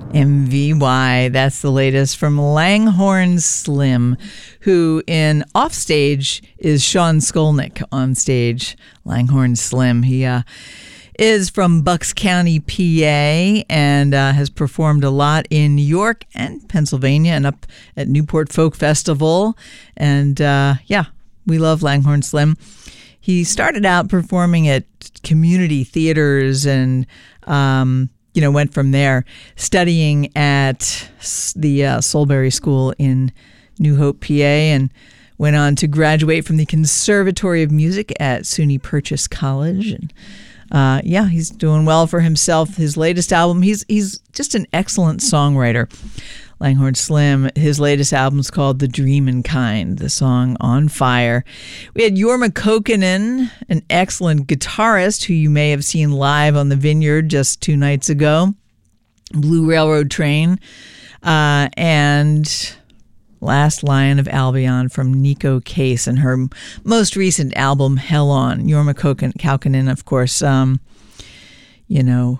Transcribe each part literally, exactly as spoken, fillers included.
M V Y, that's the latest from Langhorne Slim, who in Offstage is Sean Skolnick on stage. Langhorne Slim, he uh, is from Bucks County, P A, and uh, has performed a lot in New York and Pennsylvania and up at Newport Folk Festival. And uh, yeah, we love Langhorne Slim. He started out performing at community theaters and um, you know, went from there, studying at the uh, Solberry School in New Hope, P A, and went on to graduate from the Conservatory of Music at SUNY Purchase College. And uh, yeah, he's doing well for himself. His latest album, he's he's just an excellent songwriter. Langhorne Slim, his latest album is called The Dreamin' Kind, the song On Fire. We had Jorma Kokkonen, an excellent guitarist who you may have seen live on the Vineyard just two nights ago, Blue Railroad Train, uh, and Last Lion of Albion from Nico Case and her most recent album, Hell On. Jorma Kokkonen, of course, um, you know,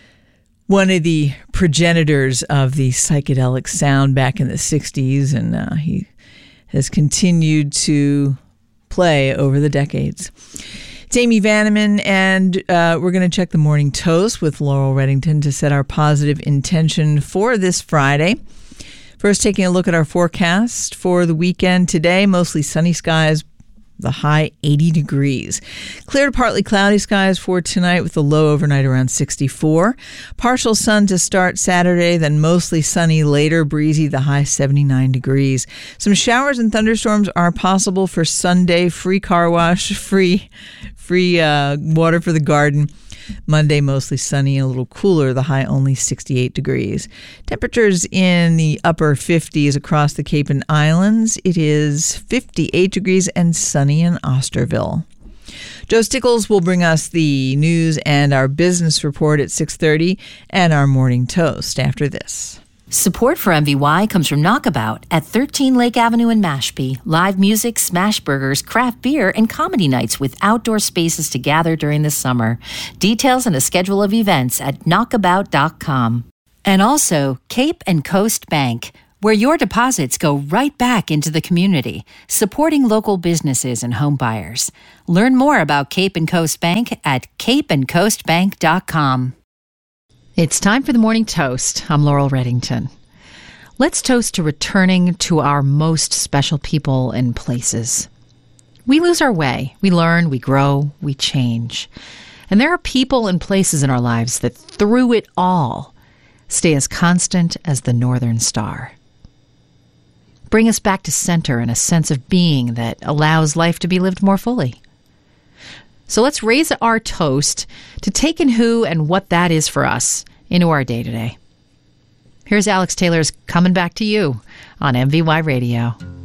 one of the progenitors of the psychedelic sound back in the sixties, and uh, he has continued to play over the decades. It's Amy Vanneman, and uh, we're going to check the Morning Toast with Laurel Reddington to set our positive intention for this Friday. First, taking a look at our forecast for the weekend today, mostly sunny skies, the high eighty degrees. Clear to partly cloudy skies for tonight with the low overnight around sixty-four. Partial sun to start Saturday, then mostly sunny later, breezy, the high seventy-nine degrees. Some showers and thunderstorms are possible for Sunday. Free car wash, free, free uh, water for the garden. Monday, mostly sunny and a little cooler, the high only sixty-eight degrees. Temperatures in the upper fifties across the Cape and Islands. It is fifty-eight degrees and sunny in Osterville. Joe Stickles will bring us the news and our business report at six thirty and our morning toast after this. Support for M V Y comes from Knockabout at thirteen Lake Avenue in Mashpee. Live music, smash burgers, craft beer, and comedy nights with outdoor spaces to gather during the summer. Details and a schedule of events at knockabout dot com. And also Cape and Coast Bank, where your deposits go right back into the community, supporting local businesses and home buyers. Learn more about Cape and Coast Bank at cape and coast bank dot com. It's time for the Morning Toast. I'm Laurel Reddington. Let's toast to returning to our most special people and places. We lose our way. We learn, we grow, we change. And there are people and places in our lives that through it all stay as constant as the northern star. Bring us back to center and a sense of being that allows life to be lived more fully. So let's raise our toast to taking who and what that is for us into our day today. Here's Alex Taylor's Coming Back to You on M V Y Radio.